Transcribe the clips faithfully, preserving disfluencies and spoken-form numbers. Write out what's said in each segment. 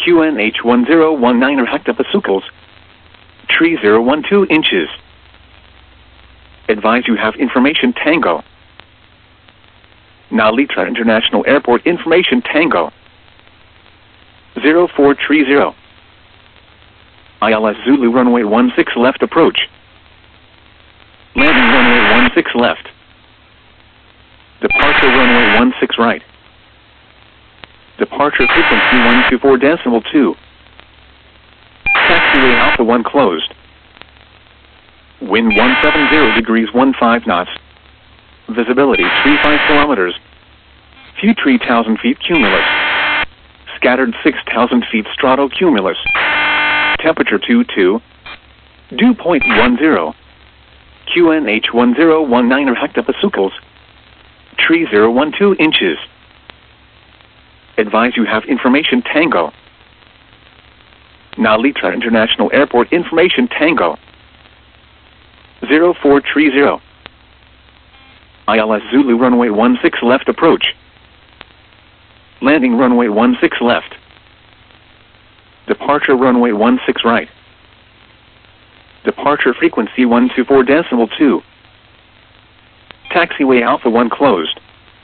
Q N H one zero one nine hectopascals, tree zero one two inches. Advise you have information Tango. Nalitra International Airport information Tango. zero four three zero. I L S Zulu runway one six left approach. Landing runway one six left. Departure runway one six right. Departure frequency one two four decimal two. Taxiway Alpha one closed. Wind one seven zero degrees one five knots. Visibility three five kilometers. Few three thousand feet cumulus. Scattered six thousand feet stratocumulus. Temperature two two. Dew point one zero. Q N H one zero one nine hectopascals. Tree zero one two inches. Advise you have information Tango. Nalitra International Airport information Tango. zero four three zero. I L S Zulu runway one six left approach. Landing runway one six left. Departure runway one six right. Departure frequency one two four decimal two. Taxiway Alpha one closed.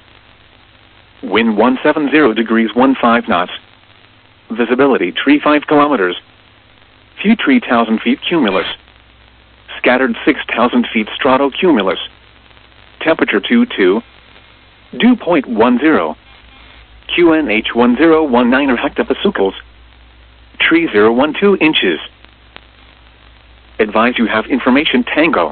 Wind one seven zero degrees one five knots. Visibility three five kilometers. Few three thousand feet cumulus. Scattered six thousand feet stratocumulus. Temperature two two. Dew point one zero. Q N H one zero one nine hectopascals. Tree zero one two inches. Advise you have information Tango.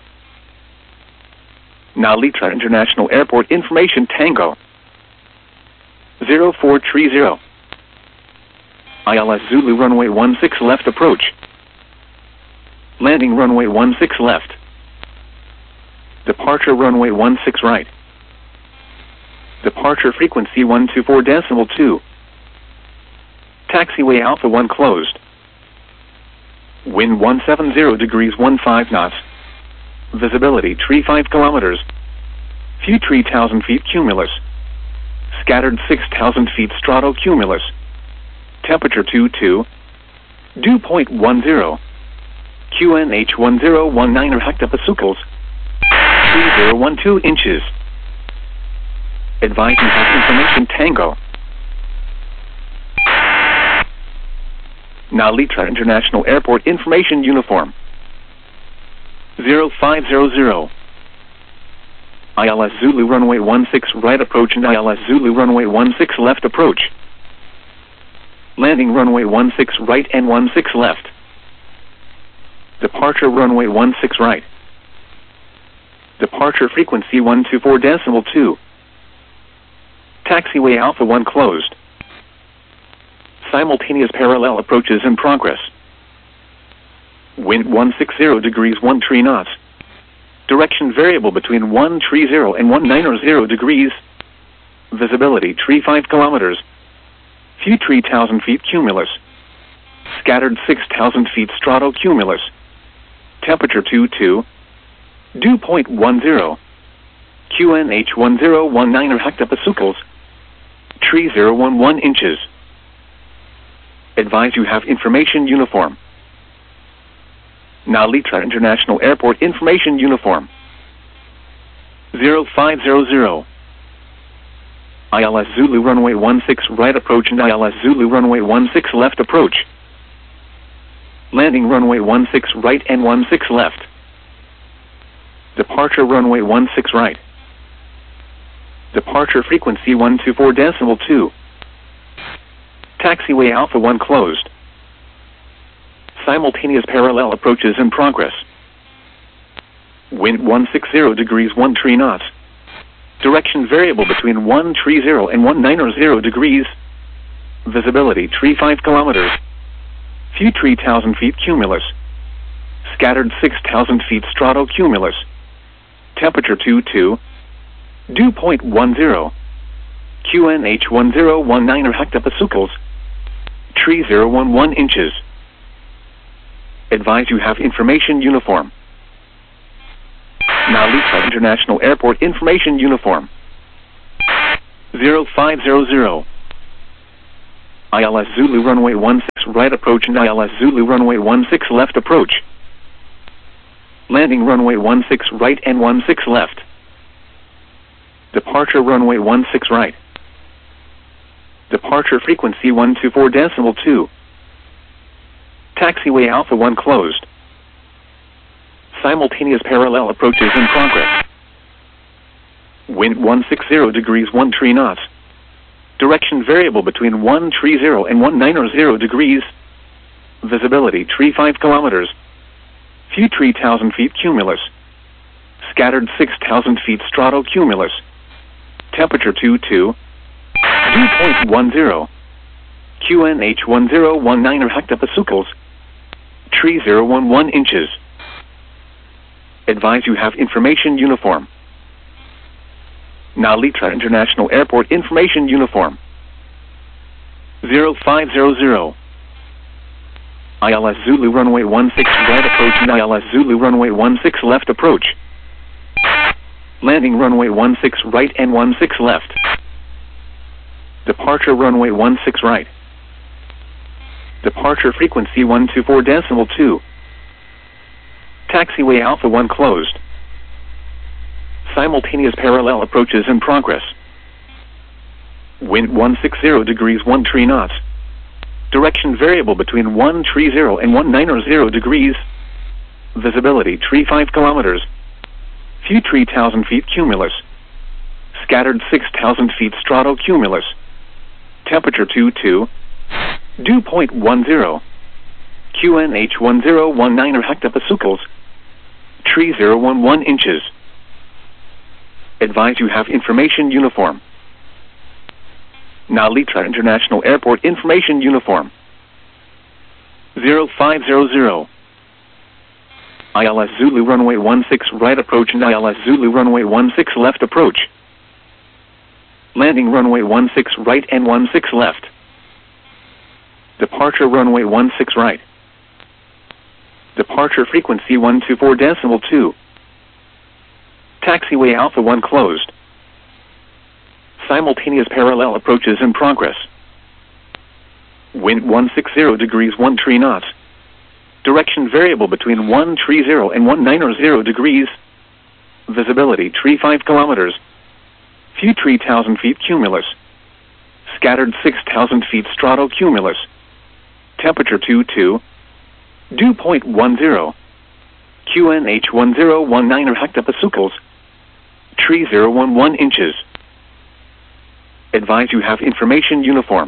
Nalitra International Airport information Tango. zero four three zero. I L S Zulu runway one six left approach. Landing runway one six left. Departure runway one six right. Departure frequency one two four decimal two. Taxiway Alpha one closed. Wind one seven zero degrees one five knots. Visibility three five kilometers. Few three thousand feet cumulus. Scattered six thousand feet stratocumulus. Temperature two two. Dew point one zero. Q N H one zero one nine hectopascals. Tree zero one two inches. Advise you have information Tango. Nalitra International Airport information uniform. zero five zero zero. I L S Zulu runway one six right approach and I L S Zulu runway one six left approach. Landing runway one six right and one six left. Departure runway one six right. Departure frequency one two four decimal two. Taxiway Alpha one closed. Simultaneous parallel approaches in progress. Wind one six zero degrees one three knots. Direction variable between one three zero and one nine zero degrees. Visibility three five kilometers. Few three thousand feet cumulus. Scattered six thousand feet stratocumulus. Temperature two two. Dew point one zero. Q N H one zero one nine hectopascals. Tree zero one one inches. Advise you have information uniform. Nalitra International Airport information uniform. zero five zero zero. I L S Zulu runway one six right approach and I L S Zulu runway one six left approach. Landing runway one six right and one six left. Departure runway one six right. Departure frequency one two four decimal two. Taxiway Alpha one closed. Simultaneous parallel approaches in progress. Wind one six zero degrees one three knots. Direction variable between one three zero and one nine zero degrees. Visibility three five kilometers. Few three thousand feet cumulus. Scattered six thousand feet stratocumulus. Temperature two two. Dew point one zero. Q N H one zero one nine hectopascals. Tree zero one one inches. Advise you have information uniform. Nalitra International Airport information uniform. zero five zero zero. I L S Zulu runway one six right approach and I L S Zulu runway one six left approach. Landing runway one six right and one six left. Departure runway one six right. Departure frequency one two four decimal two. Taxiway Alpha one closed. Simultaneous parallel approaches in progress. Wind one sixty degrees one three knots. Direction variable between one three zero and one ninety degrees. Visibility three five kilometers. Few three thousand feet cumulus. Scattered six thousand feet stratocumulus. Temperature two two. Dew point one zero. Q N H one zero one nine hectopascals. three zero one one inches. Advise you have information uniform. Nalitra International Airport information uniform. zero five zero zero. I L S Zulu runway one six right approach and I L S Zulu runway one six left approach. Landing runway one six right and one six left. Departure runway one six right. Departure frequency one two four decimal two. Taxiway Alpha one closed. Simultaneous parallel approaches in progress. Wind one sixty degrees one three knots. Direction variable between one three zero and one ninety degrees. Visibility three five kilometers. Few three thousand feet cumulus. Scattered six thousand feet stratocumulus. Temperature two two. Dew point one zero. Q N H one zero one nine hectopascals. three zero one one inches. Advise you have information uniform. Nalitra International Airport information uniform. zero five zero zero. I L S Zulu runway one six right approach and I L S Zulu runway one six left approach. Landing runway one six right and one six left. Departure runway one six right. Departure frequency one two four decimal two. Taxiway Alpha one closed. Simultaneous parallel approaches in progress. Wind one sixty degrees one three knots. Direction variable between one three zero and one ninety degrees. Visibility three five kilometers. Few three thousand feet cumulus. Scattered six thousand feet stratocumulus. Temperature two two. Dew point one zero. Q N H one zero one nine hectopascals. three zero one one inches. Advise you have information uniform.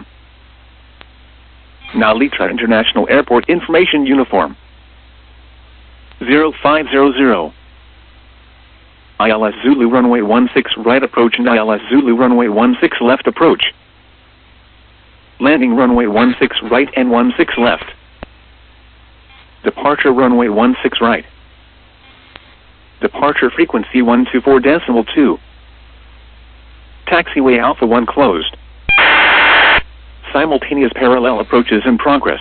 Nalitra International Airport information uniform. zero five zero zero. I L S Zulu runway one six right approach and I L S Zulu runway one six left approach. Landing runway one six right and one six left. Departure runway one six right. Departure frequency one two four decimal two. Taxiway Alpha one closed. Simultaneous parallel approaches in progress.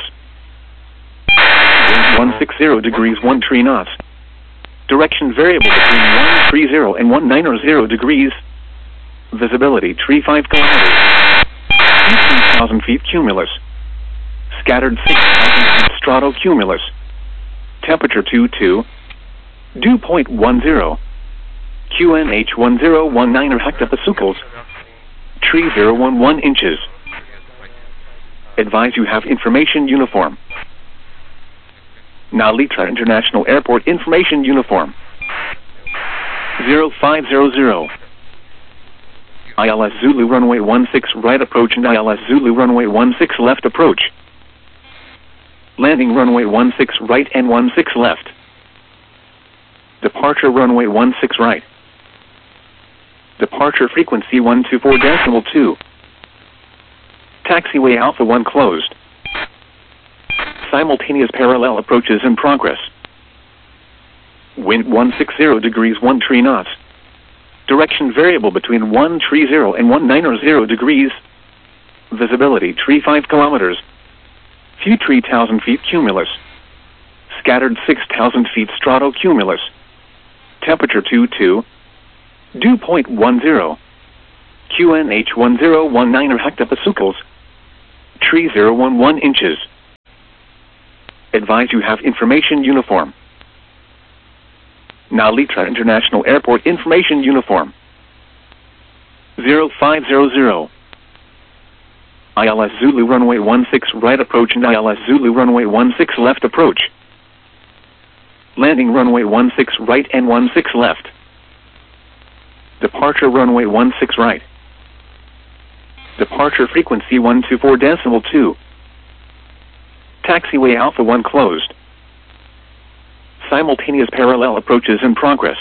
Wind one sixty degrees one three knots. Direction variable between one three zero and one ninety degrees. Visibility three five kilometers. three thousand feet cumulus. Scattered six thousand feet stratocumulus. Temperature two two. Dew point one zero. Q N H one zero one nine hectopascals. three zero one one inches. Advise you have information uniform. Nalitra International Airport information uniform. zero five zero zero. I L S Zulu runway one six right approach and I L S Zulu runway one six left approach. Landing runway one six right and one six left. Departure runway one six right. Departure frequency one two four decimal two. Taxiway Alpha one closed. Simultaneous parallel approaches in progress. Wind one sixty degrees one three knots. Direction variable between one three zero and one ninety degrees. Visibility three five kilometers. Few three thousand feet cumulus. Scattered six thousand feet stratocumulus. Temperature two two. Dew point one zero. Q N H one zero one nine hectopascals. three zero one one inches. Advise you have information uniform. Nalitra International Airport information uniform. zero five zero zero. I L S Zulu runway one six right approach and I L S Zulu runway one six left approach. Landing runway one six right and one six left. Departure runway one six right. Departure frequency one two four decimal two. Taxiway Alpha one closed. Simultaneous parallel approaches in progress.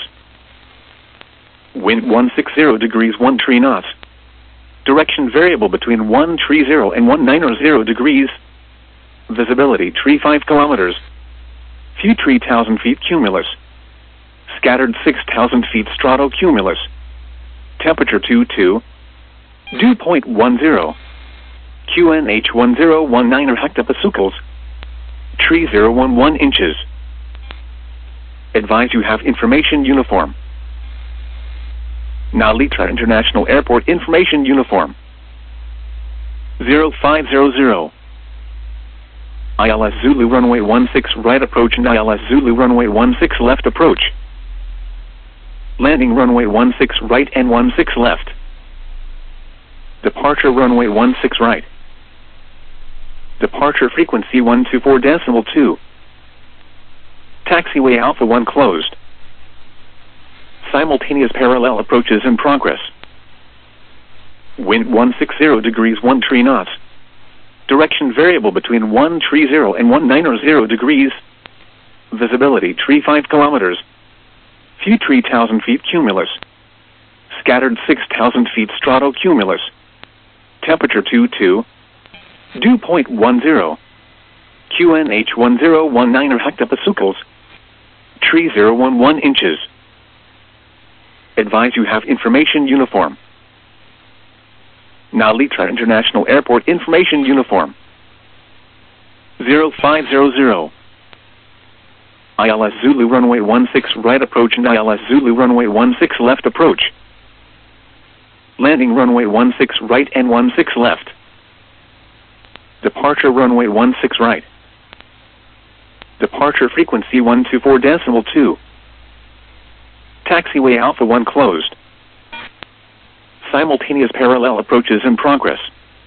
Wind one sixty degrees one three knots. Direction variable between one thirty and one ninety degrees. Visibility three five kilometers. View three thousand feet cumulus. Scattered six thousand feet stratocumulus. Temperature two two. Dew point one zero. Q N H one zero one nine hectopascals. Tree zero one one inches. Advise you have information uniform. Nalitra International Airport information uniform. zero five zero zero. I L S Zulu runway one six right approach and I L S Zulu runway one six left approach. Landing runway one six right and one six left. Departure runway one six right. Departure frequency one two four decimal two. Taxiway Alpha one closed. Simultaneous parallel approaches in progress. Wind one sixty degrees one three knots. Direction variable between one thirty and one ninety degrees. Visibility three five kilometers. View three thousand feet cumulus. Scattered six thousand feet stratocumulus. Temperature two two. Dew point one zero. Q N H one zero one nine hectopascals. Tree zero one one inches. Advise you have information uniform. Nalitra International Airport information uniform. zero five zero zero. I L S Zulu runway one six right approach and I L S Zulu runway one six left approach. Landing runway one six right and one six left. Departure runway one six right. Departure frequency one two four decimal two. Taxiway Alpha one closed. Simultaneous parallel approaches in progress.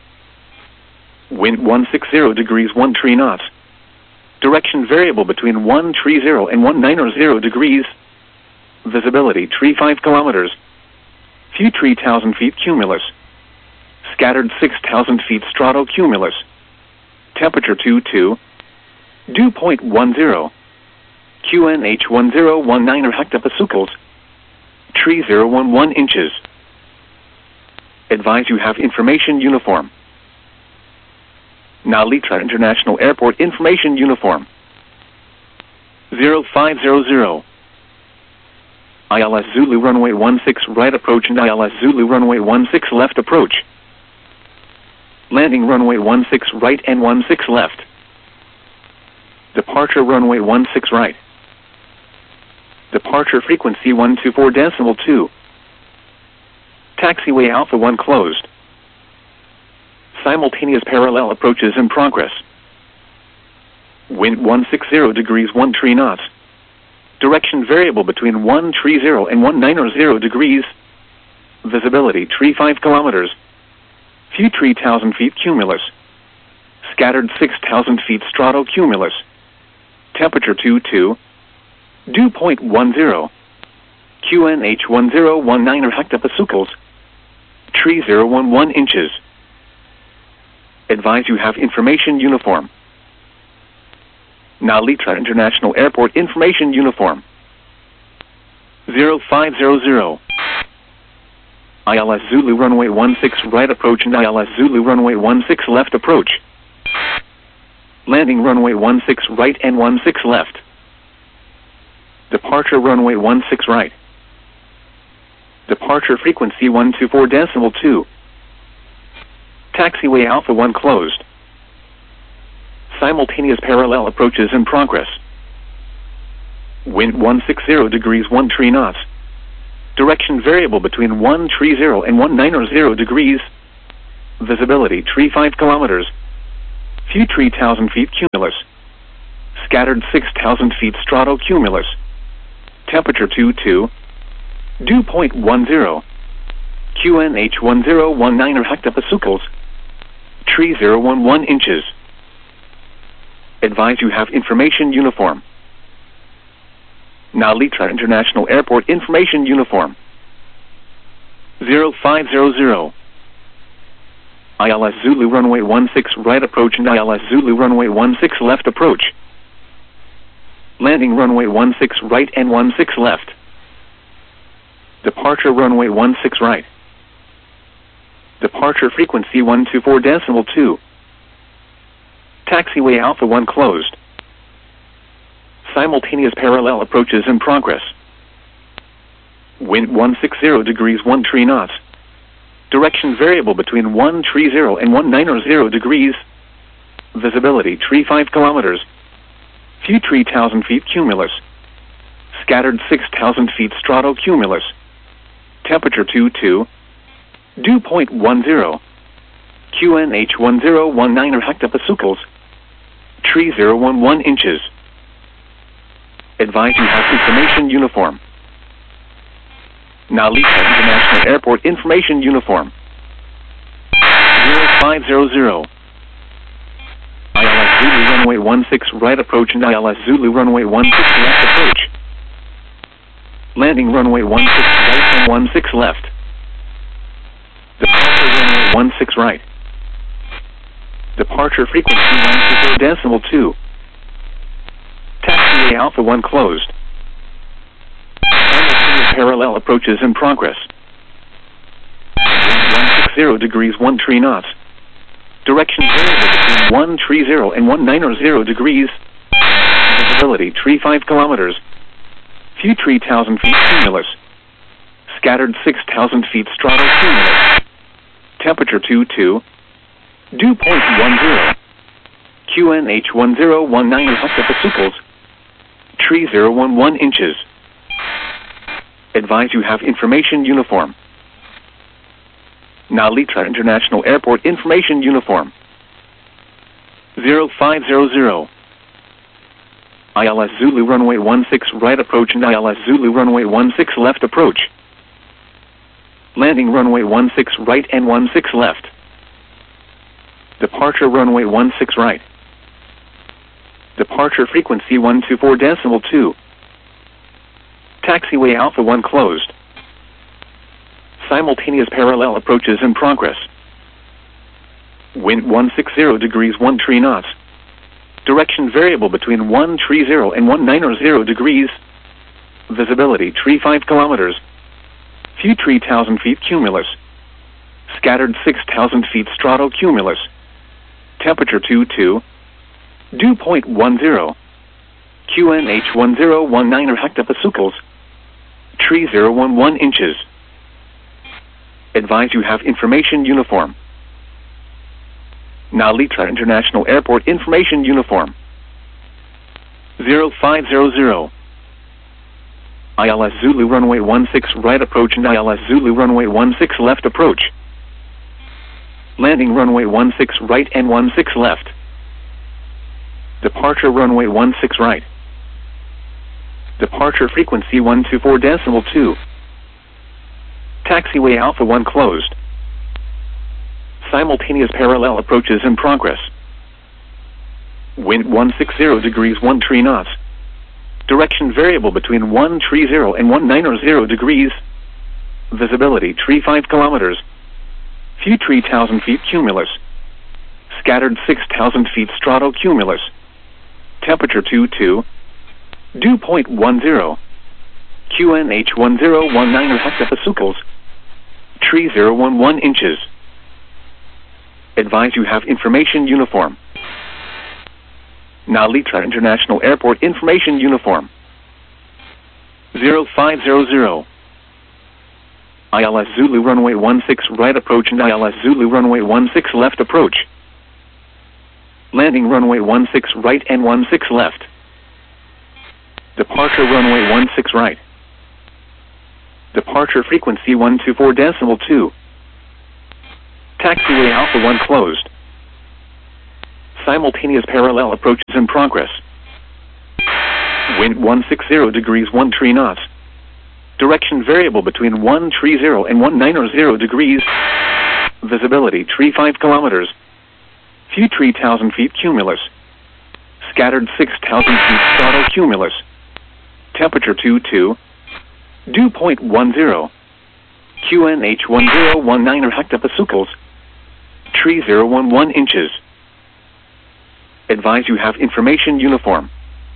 Wind one sixty degrees one three knots. Direction variable between one thirty and one ninety degrees. Visibility three five kilometers. View three thousand feet cumulus. Scattered six thousand feet stratocumulus. Temperature two two. Dew point one zero. Q N H one zero one nine hectopascals. Tree zero one one inches. Advise you have information uniform. Nalitra International Airport information uniform. zero five zero zero. I L S Zulu runway one six right approach and I L S Zulu runway one six left approach. Landing runway one six right and one six left. Departure runway one six right. Departure frequency one two four decimal two. Taxiway Alpha one closed. Simultaneous parallel approaches in progress. Wind one sixty degrees one three knots. Direction variable between one thirty and one ninety degrees. Visibility three five kilometers. View three thousand feet cumulus. Scattered six thousand feet stratocumulus. Temperature two two. Dew point one zero. Q N H one zero one nine hectopascals. Tree zero one one inches. Advise you have information uniform. Nalitra International Airport information uniform. zero five zero zero. I L S Zulu runway one six right approach and I L S Zulu runway one six left approach. Landing runway one six right and one six left. Departure runway one six right. Departure frequency one two four decimal two. Taxiway Alpha one closed. Simultaneous parallel approaches in progress. Wind one sixty degrees one three knots. Direction variable between one thirty and one ninety degrees. Visibility three five kilometers. View three thousand feet cumulus. Scattered six thousand feet stratocumulus. Temperature two two. Dew point one zero. Q N H one zero one nine hectopascals. Tree zero one one inches. Advise you have information uniform. Nalitra International Airport information uniform. zero five zero zero. I L S Zulu runway one six right approach and I L S Zulu runway one six left approach. Landing runway one six right and one six left. Departure runway one six right. Departure frequency one two four decimal two. Taxiway Alpha one closed. Simultaneous parallel approaches in progress. Wind one sixty degrees one three knots. Direction variable between one three zero and one ninety degrees. Visibility three five kilometers. Few three thousand feet cumulus. Scattered six thousand feet stratocumulus. Temperature two two. Dew point one zero. Q N H one zero one nine hectopascals. Tree zero one one inches. Advise you have information uniform. Nalita International Airport information uniform. zero five zero zero. I L S Zulu runway one six right approach and I L S Zulu runway one six left approach. Landing runway one six right and one six left. Departure runway one six right. Departure frequency one two four decimal two. Taxiway Alpha one closed. Simultaneous parallel approaches in progress. Wind one sixty degrees one three knots. Direction variable between one three zero and one ninety degrees. Visibility three five kilometers. Few three thousand feet cumulus. Scattered six thousand feet stratocumulus. Temperature two two. Dew point one zero. Q N H one zero one nine hectopascals. Tree zero one one inches. Advise you have information uniform. Nalitra International Airport information uniform. zero five zero zero. I L S Zulu runway one six right approach and I L S Zulu runway one six left approach. Landing runway one six right and one six left. Departure runway one six right. Departure frequency one two four decimal two. Taxiway Alpha one closed. Simultaneous parallel approaches in progress. Wind one sixty degrees one three knots. Direction variable between one three zero and one ninety degrees. Visibility three five kilometers. Few three thousand feet cumulus. Scattered six thousand feet stratocumulus. Temperature two two. Dew point one zero. Q N H one zero one nine hectopascals. Tree zero one one inches. Advise you have information uniform. Nalitra International Airport information uniform. zero five zero zero. I L S Zulu runway one six right approach and I L S Zulu runway one six left approach. Landing runway one six right and one six left. Departure runway one six right. Departure frequency one two four decimal two. Taxiway Alpha one closed. Simultaneous parallel approaches in progress. Wind one sixty degrees one three knots. Direction variable between one three zero and one ninety degrees. Visibility three five kilometers. Few three thousand feet cumulus. Scattered six thousand feet stratocumulus. Temperature two two. Dew point one zero. Q N H one zero one nine hectopascals. Tree zero one one inches. Advise you have information uniform. Nalitra International Airport information uniform. zero five zero zero. I L S Zulu runway one six right approach and I L S Zulu runway one six left approach. Landing runway one six right and one six left. Departure runway one six right. Departure frequency one two four decimal two. Taxiway Alpha one closed. Simultaneous parallel approaches in progress. Wind one sixty degrees one tree knots. Direction variable between one thirty and one ninety degrees. Visibility tree five kilometers. View three thousand feet cumulus. Scattered six thousand feet stratocumulus. Temperature two two. Dew point one zero. Q N H one zero one nine hectopascals. Tree zero one one inches. Advise you have information uniform.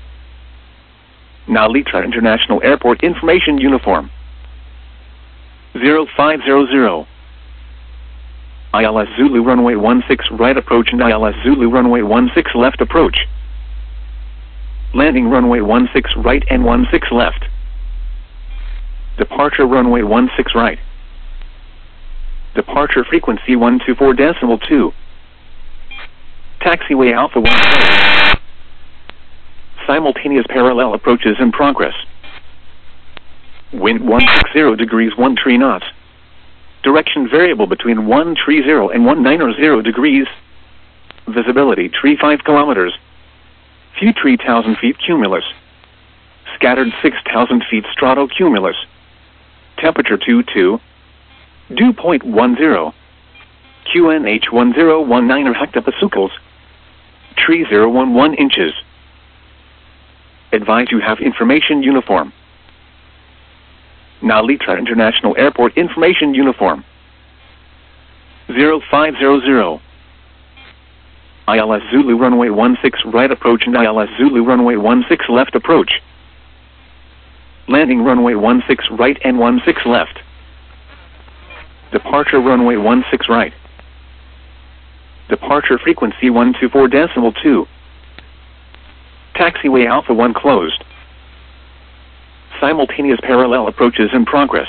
Nalitra International Airport information uniform. zero five zero zero. I L S Zulu runway one six right approach and I L S Zulu runway one six left approach. Landing runway one six right and one six left. Departure runway one six right. Departure frequency one two four decimal two. Taxiway Alpha one closed. Simultaneous parallel approaches in progress. Wind one sixty degrees one tree knots. Direction variable between one thirty and one ninety degrees. Visibility tree five kilometers. View three thousand feet cumulus. Scattered six thousand feet stratocumulus. Temperature two two. Dew point one zero. Q N H one zero one nine hectopascals. Tree zero one one inches. Advise you have information uniform. Nalitra International Airport information uniform. zero five zero zero. I L S Zulu runway one six right approach and I L S Zulu runway one six left approach. Landing runway one six right and one six left. Departure runway one six right. Departure frequency one two four decimal two. Taxiway Alpha one closed. Simultaneous parallel approaches in progress.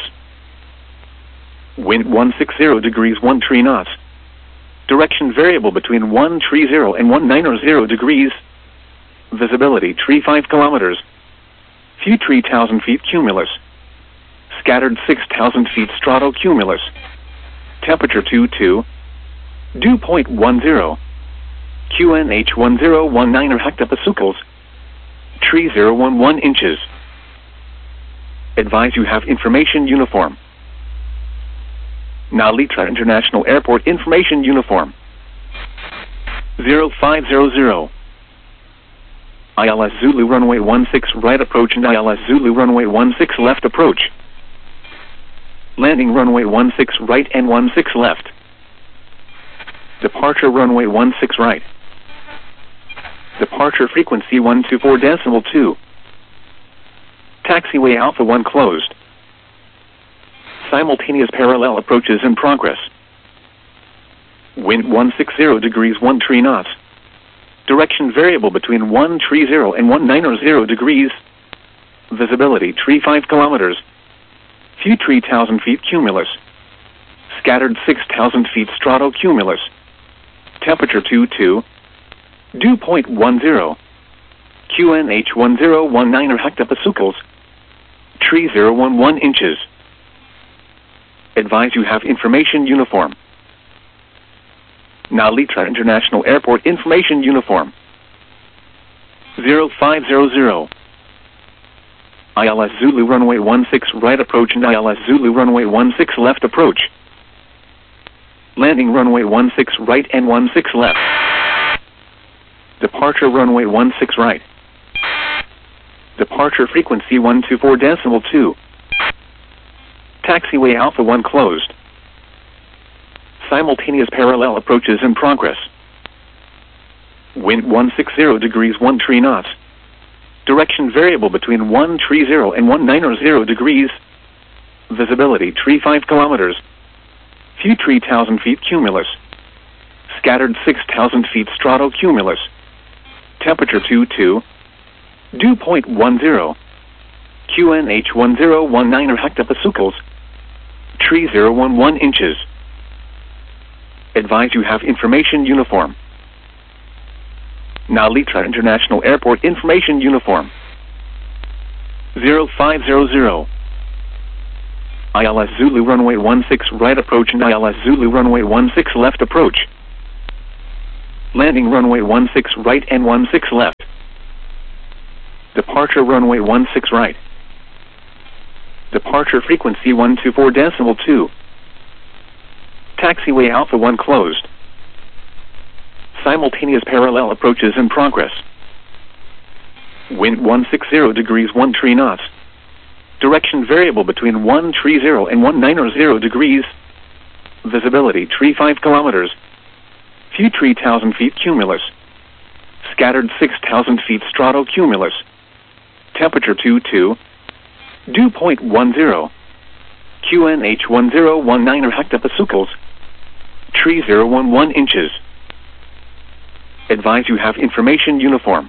Wind one sixty degrees one tree knots. Direction variable between one thirty and one ninety degrees. Visibility tree five kilometers. View three thousand feet cumulus. Scattered six thousand feet stratocumulus. Temperature two two. Dew point one zero. Q N H one zero one nine hectopascals. Tree zero one one inches. Advise you have information uniform. Nalitra International Airport information uniform. zero five zero zero. I L S Zulu runway one six right approach and I L S Zulu runway one six left approach. Landing runway one six right and one six left. Departure runway one six right. Departure frequency one two four decimal two. Taxiway Alpha one closed. Simultaneous parallel approaches in progress. Wind one sixty degrees one tree knots. Direction variable between one thirty and one ninety degrees. Visibility tree five kilometers. View three thousand feet cumulus. Scattered six thousand feet stratocumulus. Temperature two two. Dew point one zero. Q N H one zero one nine hectopascals. Tree zero one one inches. Advise you have information uniform. Nalitra International Airport information uniform. zero five zero zero. I L S Zulu runway one six right approach and I L S Zulu runway one six left approach. Landing runway one six right and one six left. Departure runway one six right. Departure frequency one two four decimal two. Taxiway Alpha one closed. Simultaneous parallel approaches in progress. Wind one sixty degrees one tree knots. Direction variable between one thirty and one ninety degrees. Visibility tree five kilometers. View three thousand feet cumulus. Scattered six thousand feet stratocumulus. Temperature two two. Dew point one zero. Q N H one zero one nine hectopascals. Tree zero one one inches. Advise you have information uniform. Nalitra International Airport information uniform. zero five zero zero. I L S Zulu runway one six right approach and I L S Zulu runway one six left approach. Landing runway one six right and one six left. Departure runway one six right. Departure frequency one two four decimal two. Taxiway Alpha one closed. Simultaneous parallel approaches in progress. Wind one six zero degrees one three knots. Direction variable between one three zero and one nine zero degrees. Visibility three five kilometers. Few three thousand feet cumulus. Scattered six thousand feet stratocumulus. Temperature two two. Dew point one zero. Q N H one zero one nine hectopascals. Tree zero one one inches. Advise you have information uniform.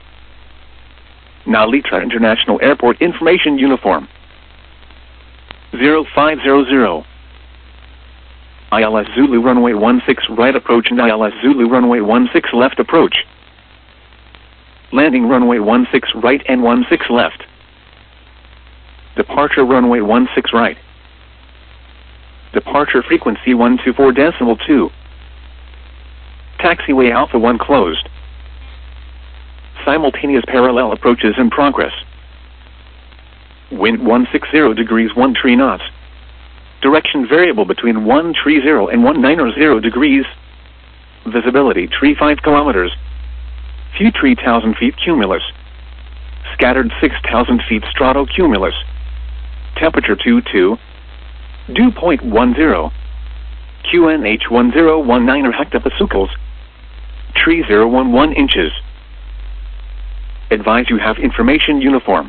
Nalitra International Airport information uniform. zero five zero zero. I L S Zulu runway one six right approach and I L S Zulu runway one six left approach. Landing runway one six right and one six left. Departure runway one six right. Departure frequency one two four decimal two. Taxiway Alpha one closed. Simultaneous parallel approaches in progress. Wind one six zero degrees one three knots. Direction variable between one three zero and one nine zero degrees. Visibility three five kilometers. Few three thousand feet cumulus. Scattered six thousand feet stratocumulus. Temperature two two. Dew point one zero. Q N H one zero one nine hectopascals. Tree zero one one inches. Advise you have information uniform.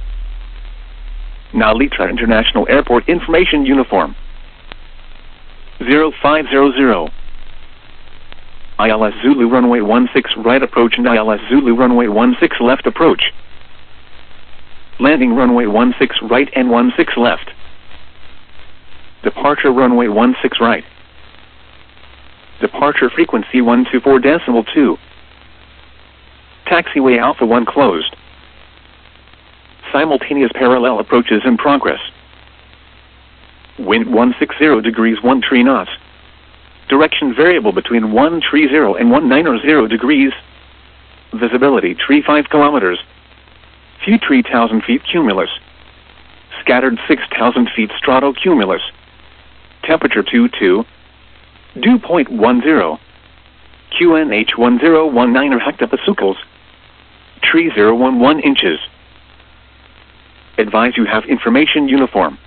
Nalitra International Airport information uniform. zero five zero zero. I L S Zulu runway one six right approach and I L S Zulu runway one six left approach. Landing runway one six right and one six left. Departure runway one six right. Departure frequency one two four decimal two. Taxiway Alpha one closed. Simultaneous parallel approaches in progress. Wind one six zero degrees one three knots. Direction variable between one three zero and one nine zero degrees. Visibility three five kilometers. Few three thousand feet cumulus. Scattered six thousand feet stratocumulus. Temperature two two. Dew point one zero. Q N H one zero one nine hectopascals. Tree zero one one inches. Advise you have information uniform.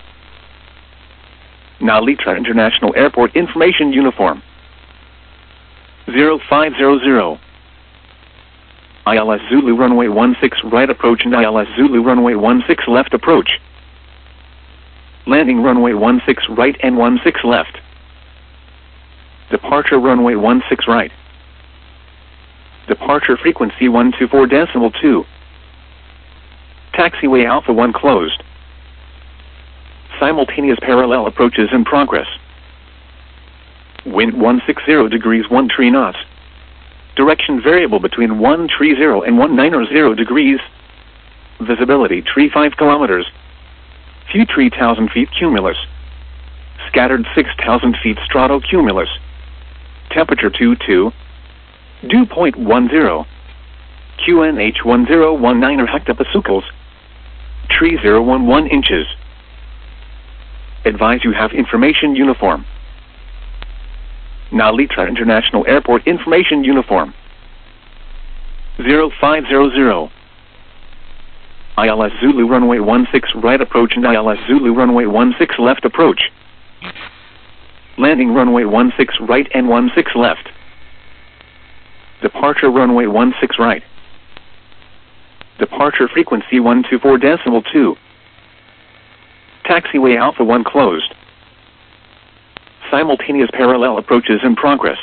Nalitra International Airport information uniform. zero five zero zero. I L S Zulu runway one six right approach and I L S Zulu runway one six left approach. Landing runway one six right and one six left. Departure runway one six right. Departure frequency one two four decimal two. Taxiway Alpha one closed. Simultaneous parallel approaches in progress. Wind one six zero degrees one three knots. Direction variable between one three zero and one nine zero degrees. Visibility three five kilometers. Few three thousand feet cumulus. Scattered six thousand feet stratocumulus. Temperature two two. Dew point one zero. Q N H one zero one nine hectopascals. Tree zero one one inches. Advise you have information uniform. Nalitra International Airport information uniform. zero five zero zero. I L S Zulu runway one six right approach and I L S Zulu runway one six left approach. Landing runway one six right and one six left. Departure runway one six right. Departure frequency one two four decimal two. Taxiway Alpha one closed. Simultaneous parallel approaches in progress.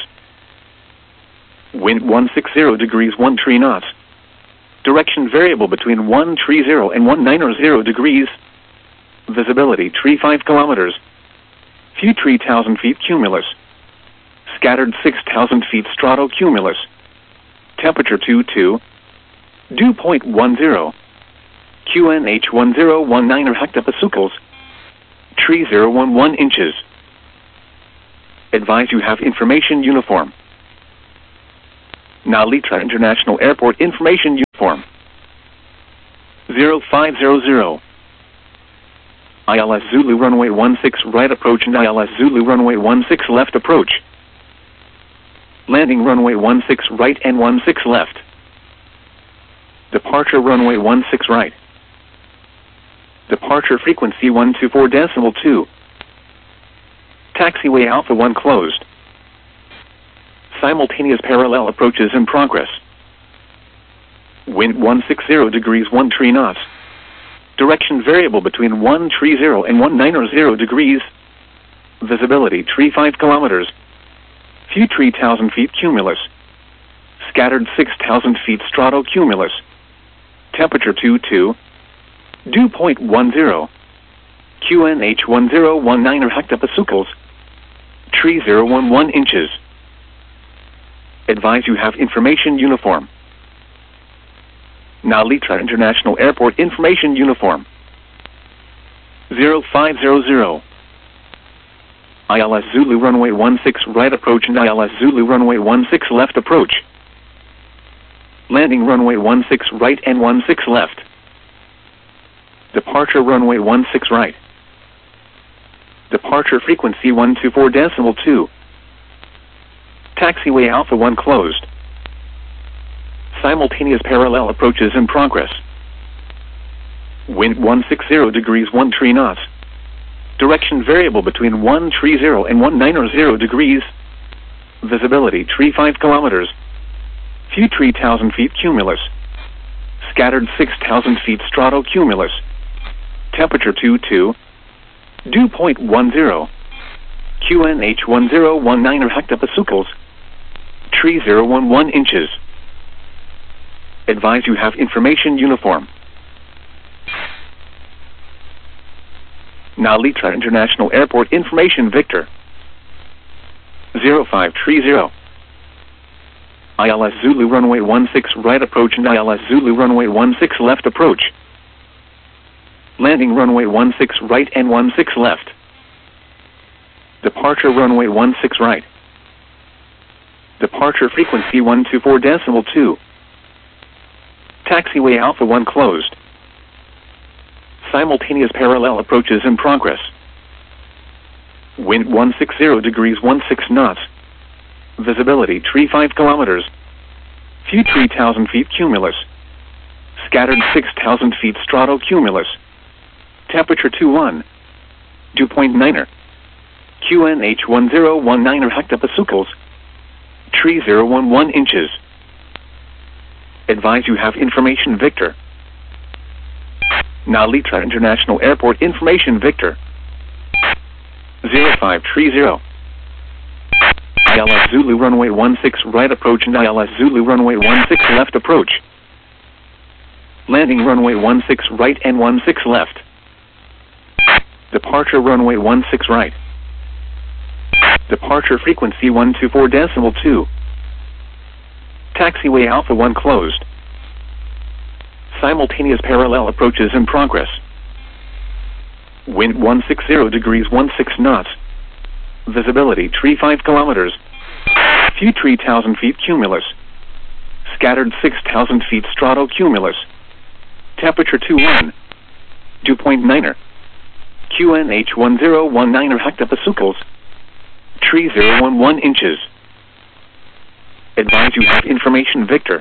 Wind one six zero degrees one three knots. Direction variable between one three zero and one nine zero degrees. Visibility three five kilometers. Few three thousand feet cumulus. Scattered six thousand feet stratocumulus. Temperature two two. Dew point one zero. Q N H one zero one nine hectopascals. Tree zero one one inches. Advise you have information uniform. Nalitra International Airport information uniform. zero five zero zero. I L S Zulu runway one six right approach and I L S Zulu runway one six left approach. Landing runway one six right and one six left. Departure runway one six right. Departure frequency one two four decimal two. Taxiway Alpha one closed. Simultaneous parallel approaches in progress. Wind one sixty degrees one three knots. Direction variable between one three zero and one ninety degrees. Visibility three five kilometers. Few three thousand feet cumulus. Scattered six thousand feet stratocumulus. Temperature two two. Dew point one zero. Q N H one zero one nine hectopascals. three zero one one inches. Advise you have information uniform. Nalitra International Airport information uniform. zero five zero zero. I L S Zulu runway one six right approach and I L S Zulu runway one six left approach. Landing runway one six right and one six left. Departure runway one six right. Departure frequency one two four decimal two. Taxiway Alpha one closed. Simultaneous parallel approaches in progress. Wind one sixty degrees one three knots. Direction variable between one three zero and one ninety degrees. Visibility three five kilometers. Few three thousand feet cumulus. Scattered six thousand feet stratocumulus. Temperature two two. Dew point one zero. Q N H one zero one nine hectopascals. three zero one one inches. Advise you have information uniform. Nalitra International Airport information Victor. zero five three zero. I L S Zulu runway one six right approach and I L S Zulu runway one six left approach. Landing runway one six right and one six left. Departure runway one six right. Departure frequency one two four decimal two. Taxiway Alpha one closed. Simultaneous parallel approaches in progress. Wind one sixty degrees one six knots. Visibility three five kilometers. Few three thousand feet cumulus. Scattered six thousand feet stratocumulus. Temperature two one. Dew point nine. Q N H one zero one nine hectopascals. three zero one one inches. Advise you have information Victor. Nalitra International Airport information Victor. zero five three zero. I L S Zulu runway one six right approach and I L S Zulu runway one six left approach. Landing runway one six right and one six left. Departure runway one six right. Departure frequency one two four decimal two. Taxiway Alpha one closed. Simultaneous parallel approaches in progress. Wind one sixty degrees one six knots. Visibility three five kilometers. Few three thousand feet cumulus. Scattered six thousand feet stratocumulus. Temperature two one. Dew point nine. Q N H one zero one nine hectopascals. three zero one one inches. Advise you have information Victor.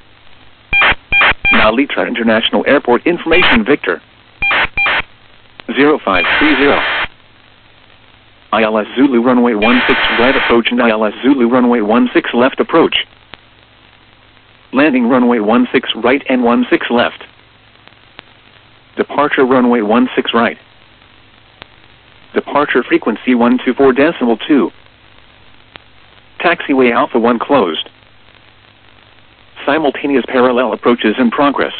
Nalitra International Airport information Victor. zero five three zero. I L S Zulu runway one six right approach and I L S Zulu runway one six left approach. Landing runway one six right and one six left. Departure runway one six right. Departure frequency one two four decimal two. Taxiway Alpha one closed. Simultaneous parallel approaches in progress.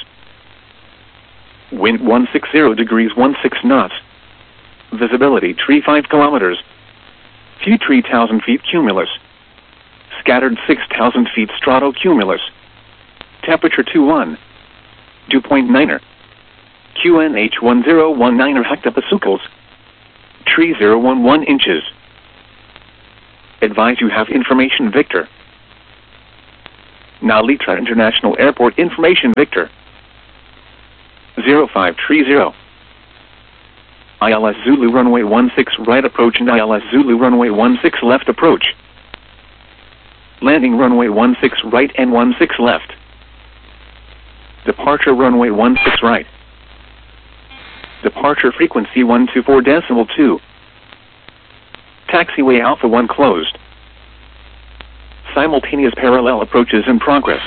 Wind one sixty degrees one six knots. Visibility three five kilometers. Few three thousand feet cumulus. Scattered six thousand feet stratocumulus. Temperature two one. Dew point nine. Q N H one zero one nine hectopascals. three zero one one inches. Advise you have information Victor. Nalitra International Airport information Victor. zero five three zero. I L S Zulu runway one six right approach and I L S Zulu runway one six left approach. Landing runway one six right and one six left. Departure runway one six right. Departure frequency one two four decimal two. Taxiway Alpha one closed. Simultaneous parallel approaches in progress.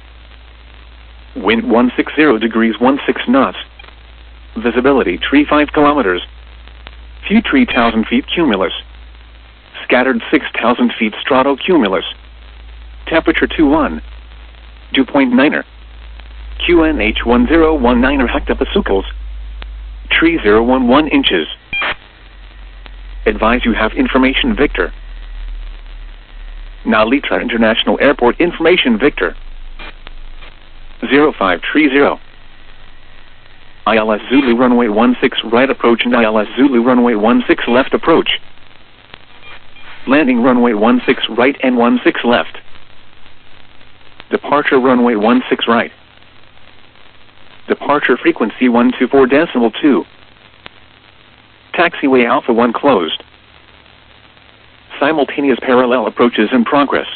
Wind one sixty degrees sixteen knots. Visibility tree five kilometers. Few three thousand feet cumulus. Scattered six thousand feet stratocumulus. Temperature two one. Dew point niner. Q N H one zero one niner hectopascals. Tree zero one one inches. Advise you have information Victor. Nalitra International Airport information Victor. zero five three zero. I L S Zulu runway one six right approach and I L S Zulu runway one six left approach. Landing runway one six right and one six left. Departure runway one six right. Departure frequency one two four decimal two. Taxiway Alpha one closed. Simultaneous parallel approaches in progress.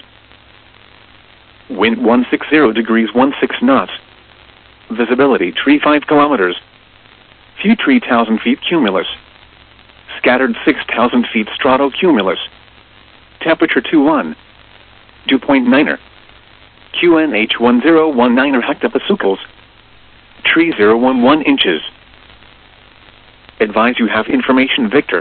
Wind one sixty degrees sixteen knots. Visibility tree five kilometers. Few three thousand feet cumulus. Scattered six thousand feet stratocumulus. Temperature two one. Dew point niner. Q N H one zero one niner hectopascals. Tree zero one one inches. Advise you have information Victor.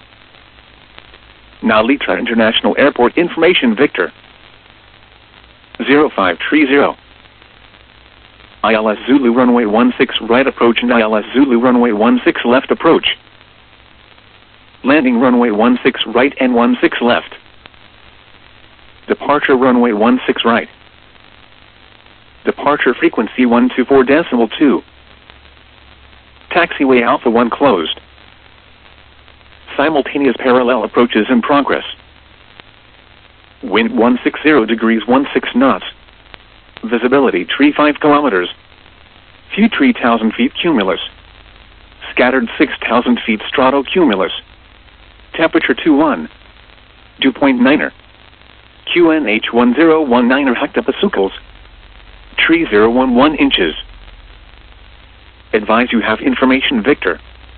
Nalitra International Airport information Victor. zero five three zero. I L S Zulu runway one six right approach and I L S Zulu runway one six left approach. Landing runway one six right and one six left. Departure runway one six right. Departure frequency one two four decimal two. Taxiway Alpha one closed. Simultaneous parallel approaches in progress. Wind one sixty degrees sixteen knots. Visibility tree five kilometers. Few three thousand feet cumulus. Scattered six thousand feet stratocumulus. Temperature two one. Dew point niner. Q N H one zero one niner hectopascals. Tree zero one one inches. Advise you have information Victor.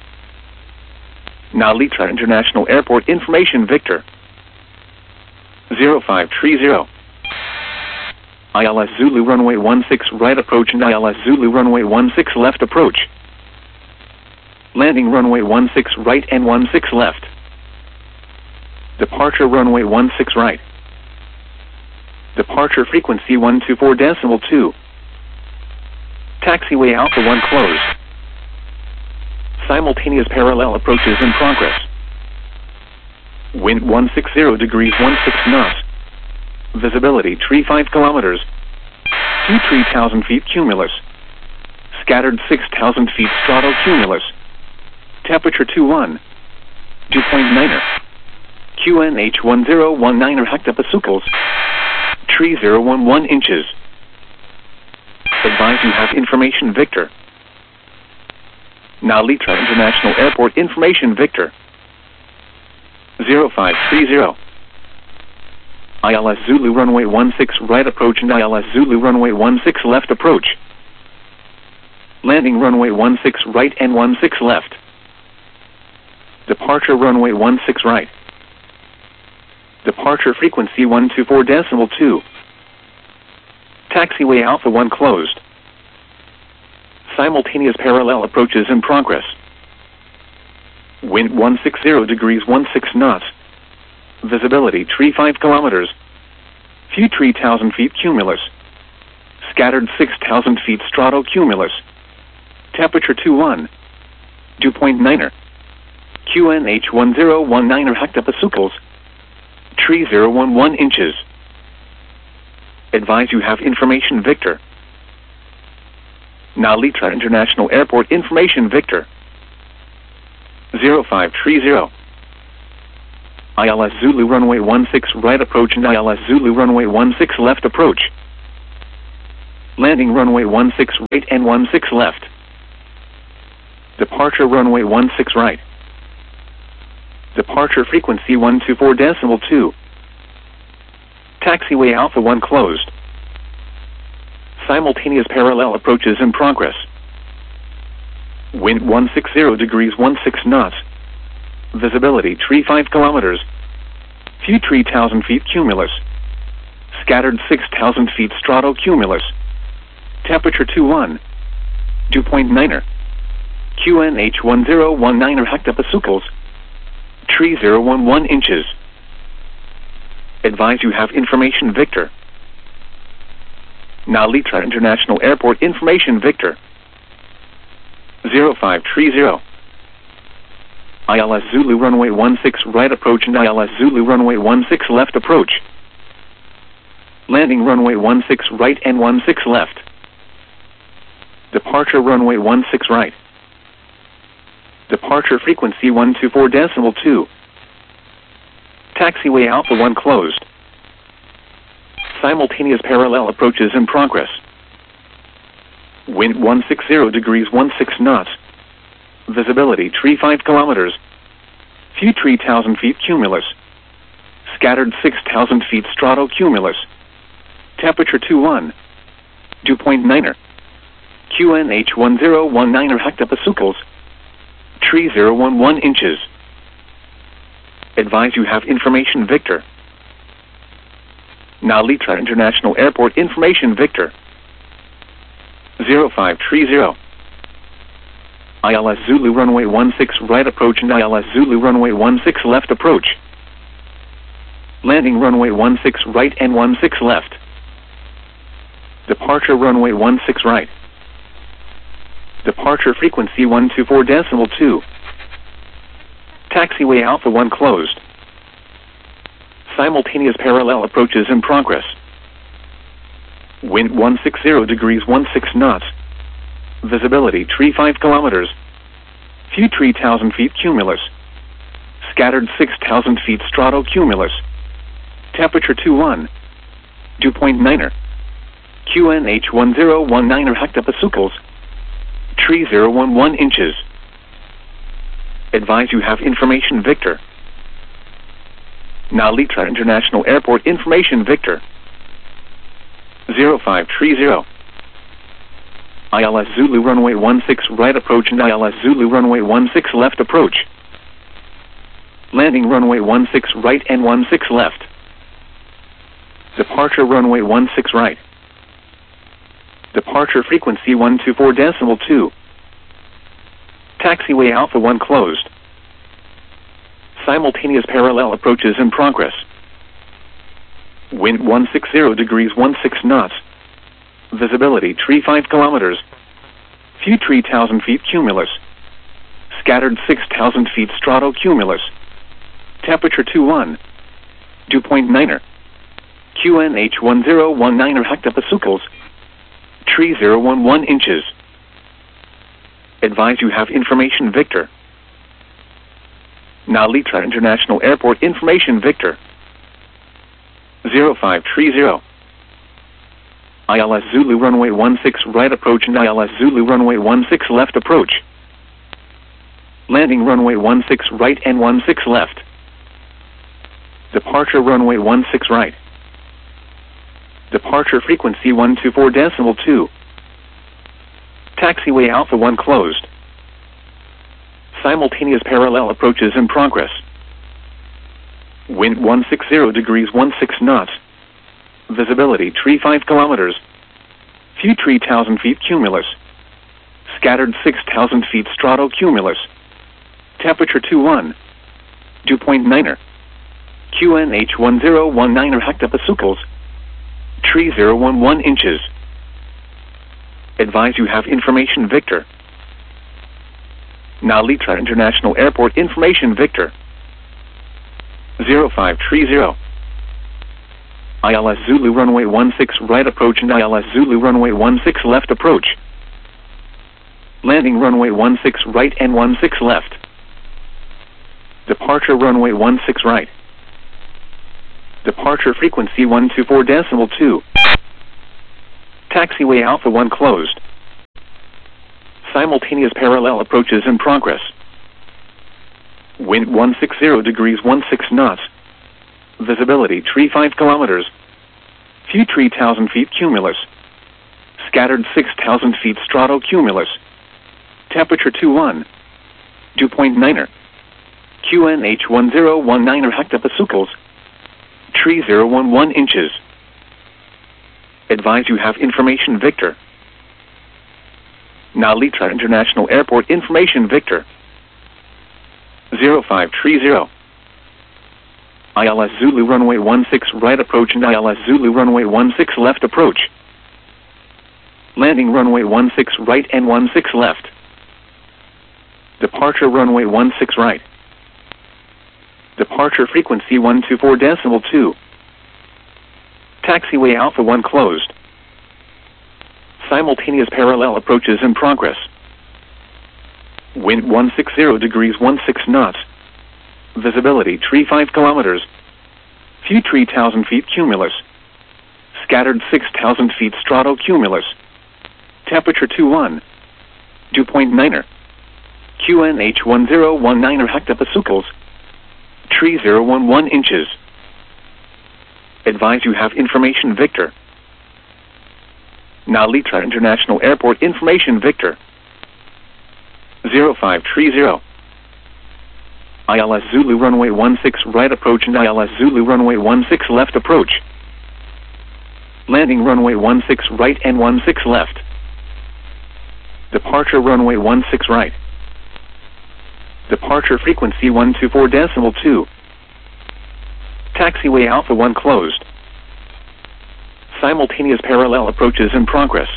Nalitra International Airport information Victor. zero five three zero. I L S Zulu runway one six right approach and I L S Zulu runway one six left approach. Landing runway one six right and one six left. Departure runway one six right. Departure frequency one two four decimal two. Taxiway Alpha one closed. Simultaneous parallel approaches in progress. Wind one sixty degrees sixteen knots. Visibility tree five kilometers. Few three thousand feet cumulus. Scattered six thousand feet stratocumulus. Temperature two one. Dew point niner. Q N H one zero one niner hectopascals. Tree zero one one inches. Advise you have information Victor. Nalitra International Airport information Victor. zero five three zero. I L S Zulu runway one six right approach and I L S Zulu runway one six left approach. Landing runway one six right and one six left. Departure runway one six right. Departure frequency one two four decimal two. Taxiway Alpha one closed. Simultaneous parallel approaches in progress. Wind one sixty degrees sixteen knots. Visibility tree five kilometers. Few three thousand feet cumulus. Scattered six thousand feet stratocumulus. Temperature two one. Dew point niner. Q N H one zero one niner hectopascals. Tree zero one one inches. Advise you have information Victor. Nalitra International Airport information Victor. zero five three zero. I L S Zulu runway one six right approach and I L S Zulu runway one six left approach. Landing runway one six right and one six left. Departure runway one six right. Departure frequency one two four decimal two. Taxiway Alpha one closed. Simultaneous parallel approaches in progress. Wind one sixty degrees sixteen knots. Visibility tree five kilometers. Few three thousand feet cumulus. Scattered six thousand feet stratocumulus. Temperature two one. Dew point niner. Q N H one zero one nine hectopascals. Tree zero one one inches. Advise you have information Victor. Nalitra International Airport information Victor. zero five three zero. I L S Zulu runway one six right approach and I L S Zulu runway one six left approach. Landing runway one six right and one six left. Departure runway one six right. Departure frequency one two four decimal two. Taxiway Alpha one closed. Simultaneous parallel approaches in progress. Wind one sixty degrees sixteen knots. Visibility tree five kilometers. Few three thousand feet cumulus. Scattered six thousand feet stratocumulus. Temperature two one. Dew point niner. Q N H one zero one nine hectopascals. Tree zero one one inches. Advise you have information Victor. Nalitra International Airport information Victor. zero five three zero. I L S Zulu runway one six right approach and I L S Zulu runway one six left approach. Landing runway one six right and one six left. Departure runway one six right. Departure frequency one two four decimal two. Taxiway Alpha one closed. Simultaneous parallel approaches in progress. Wind one sixty degrees sixteen knots. Visibility tree five kilometers. Few three thousand feet cumulus. Scattered six thousand feet stratocumulus. Temperature two one. Dew point niner. Q N H one zero one nine hectopascals. Tree zero one one inches. Advise you have information Victor. Nalitra International Airport information Victor. zero five three zero. I L S Zulu runway one six right approach and I L S Zulu runway one six left approach. Landing runway one six right and one six left. Departure runway one six right. Departure frequency one two four decimal two. Taxiway Alpha one closed. Simultaneous parallel approaches in progress. Wind one sixty degrees sixteen knots. Visibility tree five kilometers. Few three thousand feet cumulus. Scattered six thousand feet stratocumulus. Temperature two one. Dew point niner. Q N H one zero one nine hectopascals. Tree zero one one inches. Advise you have information Victor. Nalitra International Airport information Victor. zero five three zero. I L S Zulu runway one six right approach and I L S Zulu runway one six left approach. Landing runway one six right and one six left. Departure runway one six right. Departure frequency one two four decimal two. Taxiway Alpha one closed. Simultaneous parallel approaches in progress. Wind one sixty degrees sixteen knots. Visibility tree five kilometers. Few three thousand feet cumulus. Scattered six thousand feet stratocumulus. Temperature two one. Dew point niner. Q N H one zero one nine hectopascals. Tree zero one one inches. Advise you have information Victor. Nalitra International Airport information Victor. zero five three zero. I L S Zulu runway one six right approach and I L S Zulu runway one six left approach. Landing runway one six right and one six left. Departure runway one six right. Departure frequency one two four decimal two. Taxiway Alpha one closed. Simultaneous parallel approaches in progress. Wind one sixty degrees sixteen knots. Visibility tree five kilometers. Few tree one thousand feet cumulus. Scattered six thousand feet stratocumulus. Temperature two one. Dew point niner. Q N H one zero one nine hectopascals. Tree zero one one inches. Advise you have information Victor. Nalitra International Airport information Victor. zero five three zero. I L S Zulu runway one six right approach and I L S Zulu runway one six left approach. Landing runway one six right and one six left. Departure runway one six right. Departure frequency one two four decimal two. Taxiway Alpha one closed. Simultaneous parallel approaches in progress. Wind one sixty degrees sixteen knots. Visibility tree five kilometers. Few tree one thousand feet cumulus. Scattered six thousand feet stratocumulus. Temperature two one. Dew point niner. Q N H one zero one nine hectopascals. Tree zero one one inches. Advise you have information Victor. Nalitra International Airport information Victor. zero five three zero. I L S Zulu runway one six right approach and I L S Zulu runway one six left approach. Landing runway one six right and one six left. Departure runway one six right. Departure frequency one two four decimal two. Taxiway Alpha one closed. Simultaneous parallel approaches in progress.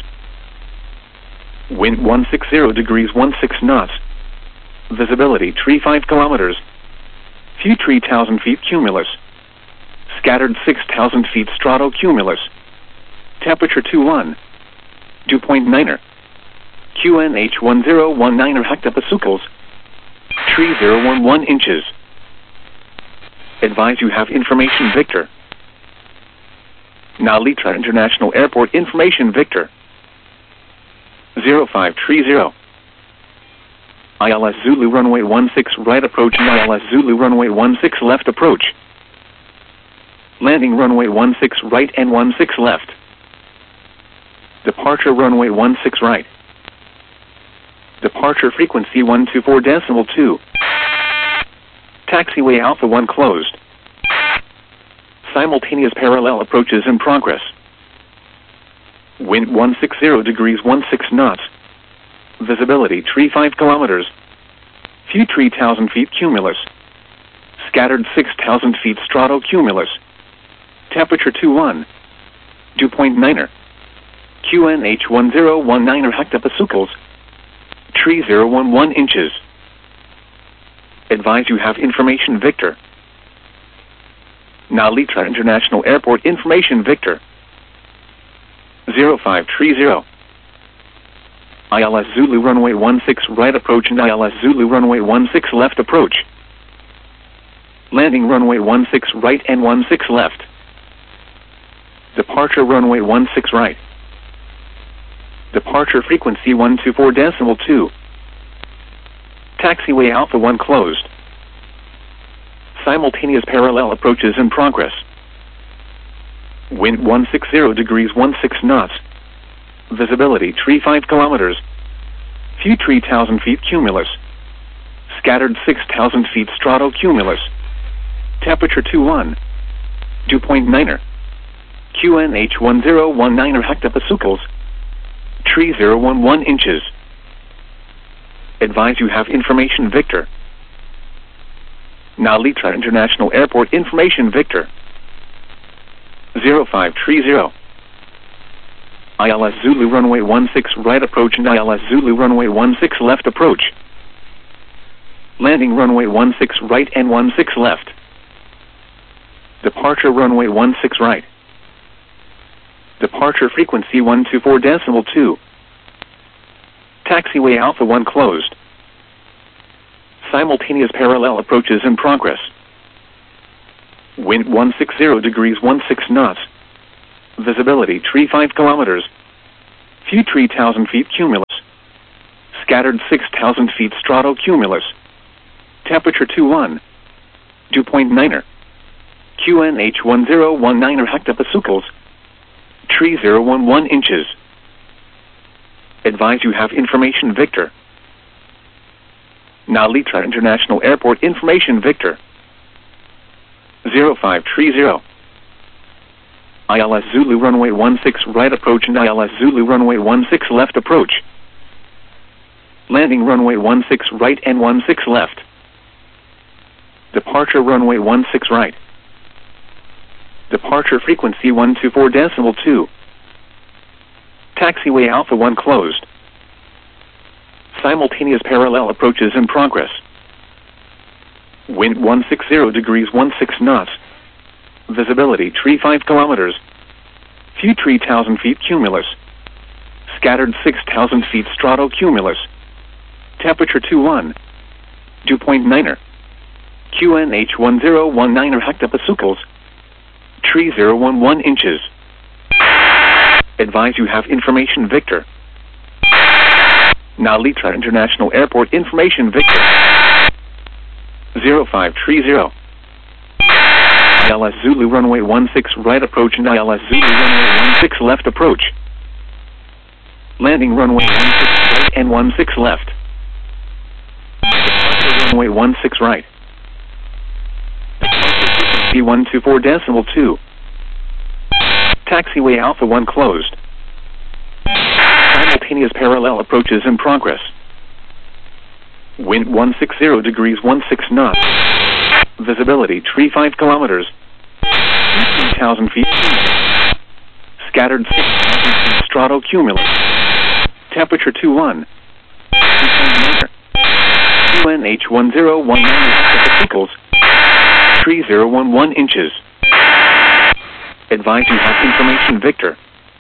Wind one sixty degrees sixteen knots. Visibility tree five kilometers. Few tree one thousand feet cumulus. Scattered six thousand feet stratocumulus. Temperature two one. Dew point niner. Q N H one zero one nine hectopascals. Tree zero one one inches. Advise you have information Victor. Nalitra International Airport information Victor. zero five three zero. I L S Zulu runway one six right approach and I L S Zulu runway one six left approach. Landing runway one six right and one six left. Departure runway one six right. Departure frequency one two four decimal two. Taxiway Alpha one closed. Simultaneous parallel approaches in progress. Wind one sixty degrees sixteen knots. Visibility tree five kilometers. Few tree one thousand feet cumulus. Scattered six thousand feet stratocumulus. Temperature two one. Dew point niner. Q N H one zero one nine hectopascals. Tree zero one one inches. Advise you have information Victor. Nalitra International Airport information Victor. zero five three zero. I L S Zulu runway one six right approach and I L S Zulu runway one six left approach. Landing runway one six right and one six left. Departure runway one six right. Departure frequency one two four decimal two. Taxiway Alpha one closed. Simultaneous parallel approaches in progress. Wind one sixty degrees sixteen knots. Visibility tree five kilometers. Few tree one thousand feet cumulus. Scattered six thousand feet stratocumulus. Temperature two one. Dew point niner. Q N H one zero one nine hectopascals. Tree zero one one inches. Advise you have information Victor. Nalitra International Airport information Victor. zero five three zero. I L S Zulu runway one six right approach and I L S Zulu runway one six left approach. Landing runway one six right and one six left. Departure runway one six right. Departure frequency one two four decimal two. Taxiway Alpha one closed. Simultaneous parallel approaches in progress. Wind one sixty degrees sixteen knots. Visibility tree five kilometers. Few tree one thousand feet cumulus. Scattered six thousand feet stratocumulus. Temperature two one. Dew point niner. Q N H one zero one nine hectopascals. Tree zero one one inches. Advise you have information Victor. Nalitra International Airport information Victor. zero five three zero. I L S Zulu runway one six right approach and I L S Zulu runway one six left approach. Landing runway one six right and one six left. Departure runway one six right. Departure frequency one two four decimal two. Taxiway Alpha one closed. Simultaneous parallel approaches in progress. Wind one sixty degrees sixteen knots. Visibility tree five kilometers. Few tree one thousand feet cumulus. Scattered six thousand feet stratocumulus. Temperature two one. Dew point niner. Q N H one zero one nine hectopascals. Tree zero one one inches. Advise you have information Victor. Nalitra International Airport information Victor. zero five three zero. I L S Zulu runway one six right approach and I L S Zulu runway one six left approach. Landing runway one six right and one six left. Departure runway one six right. B one two four decimal two. Taxiway Alpha one closed. Simultaneous parallel approaches in progress. Wind one sixty degrees sixteen knots. Visibility tree five kilometers. three thousand feet. Scattered six thousand feet stratocumulus. Temperature two one. Q N H one zero one nine hectopascals. Tree zero one one inches. Advise you have information Victor.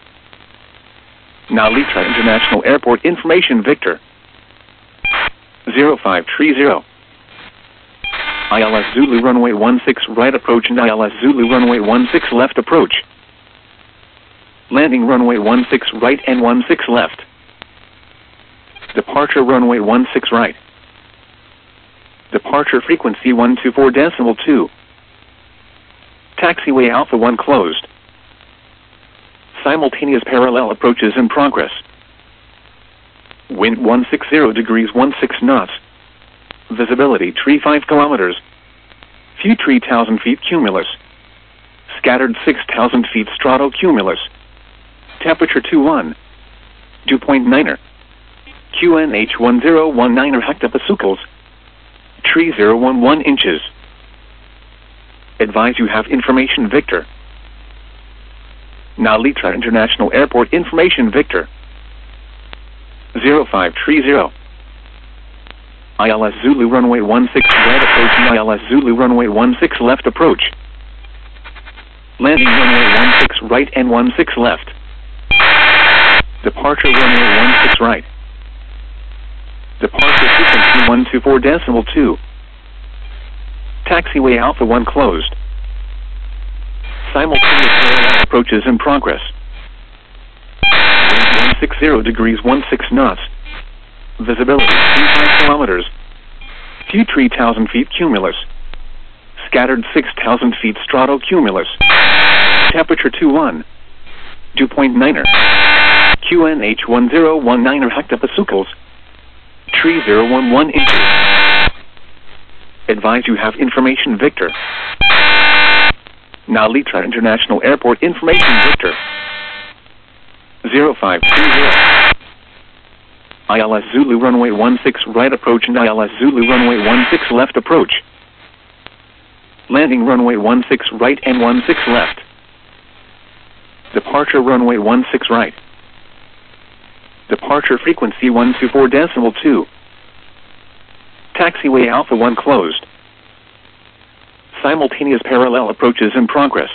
Nalitra International Airport information Victor. zero five three zero. I L S Zulu runway one six right approach and I L S Zulu runway one six left approach. Landing runway one six right and one six left. Departure runway one six right. Departure frequency one two four decimal two. Taxiway Alpha one closed. Simultaneous parallel approaches in progress. Wind one sixty degrees sixteen knots. Visibility tree five kilometers. Few tree one thousand feet cumulus. Scattered six thousand feet stratocumulus. Temperature two one. Dew point niner. Q N H one zero one nine hectopascals. Tree zero one one inches. Advise you have information Victor. Nalitra International Airport information Victor. zero five three zero. I L S Zulu runway one six right approach and I L S Zulu runway one six left approach. Landing runway one six right and one six left. Departure runway one six right. Departure frequency one two four decimal two. Taxiway Alpha one closed. Simultaneous parallel approaches in progress. Wind one sixty degrees sixteen knots. Visibility three kilometers. Few tree one thousand feet cumulus. Scattered six thousand feet stratocumulus. Temperature two one. Dew point niner. Q N H one zero one nine hectopascals. Tree zero one one inches. Advise you have information Victor. Nalitra International Airport information Victor. zero five two zero. I L S Zulu runway one six right approach and I L S Zulu runway one six left approach. Landing runway one six right and one six left. Departure runway one six right. Departure frequency one two four decimal two. Taxiway Alpha one closed. Simultaneous parallel approaches in progress.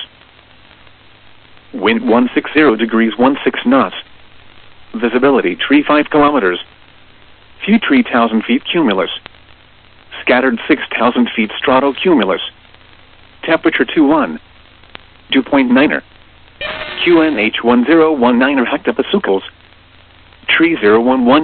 Wind one sixty degrees sixteen knots. Visibility tree five kilometers. Few tree one thousand feet cumulus. Scattered six thousand feet stratocumulus. Temperature two one. Dew point niner. Q N H one zero one nine hectopascals. Tree zero one one